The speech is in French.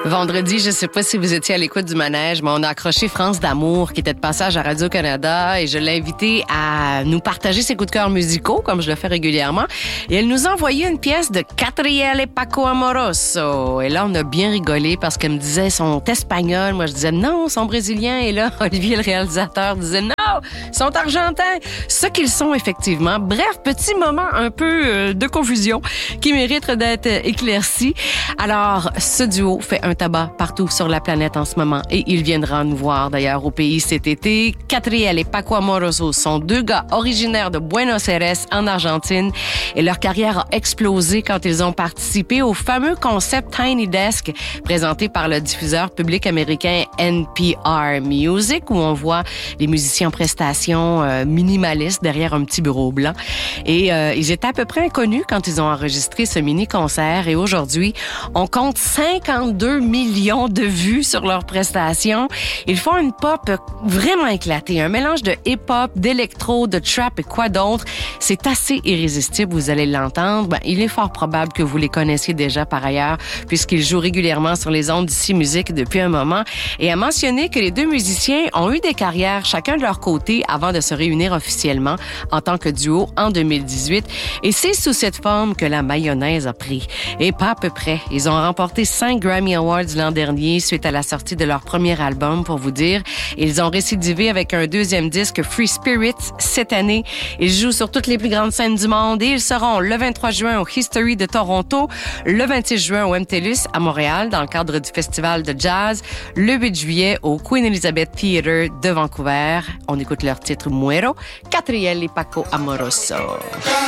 Vendredi, je ne sais pas si vous étiez à l'écoute du manège, mais on a accroché France d'Amour qui était de passage à Radio-Canada et je l'ai invitée à nous partager ses coups de cœur musicaux, comme je le fais régulièrement. Et elle nous a envoyé une pièce de Catriel et Paco Amoroso. Et là, on a bien rigolé parce qu'elle me disait son espagnol. Moi, je disais non, son brésilien. Et là, Olivier, le réalisateur, disait non, sont argentins. Ce qu'ils sont, effectivement. Bref, petit moment un peu de confusion qui mérite d'être éclairci. Alors, ce duo fait un tabac partout sur la planète en ce moment et il viendra nous voir d'ailleurs au pays cet été. Catriel et Paco Amoroso sont deux gars originaires de Buenos Aires en Argentine et leur carrière a explosé quand ils ont participé au fameux concept Tiny Desk présenté par le diffuseur public américain NPR Music où on voit les musiciens en prestation minimalistes derrière un petit bureau blanc et ils étaient à peu près inconnus quand ils ont enregistré ce mini-concert et aujourd'hui, on compte 52 millions de vues sur leurs prestations. Ils font une pop vraiment éclatée, un mélange de hip-hop, d'électro, de trap et quoi d'autre. C'est assez irrésistible, vous allez l'entendre. Ben, il est fort probable que vous les connaissiez déjà par ailleurs, puisqu'ils jouent régulièrement sur les ondes d'Ici Musique depuis un moment. Et à mentionner que les deux musiciens ont eu des carrières chacun de leur côté avant de se réunir officiellement en tant que duo en 2018. Et c'est sous cette forme que la mayonnaise a pris. Et pas à peu près. Ils ont remporté 5 Grammy Awards l'an dernier suite à la sortie de leur premier album, pour vous dire. Ils ont récidivé avec un deuxième disque, Free Spirit, cette année. Ils jouent sur toutes les plus grandes scènes du monde et ils seront le 23 juin au History de Toronto, le 26 juin au MTLUS à Montréal dans le cadre du festival de jazz, le 8 juillet au Queen Elizabeth Theatre de Vancouver. On écoute leur titre Muero, Catriel et Paco Amoroso.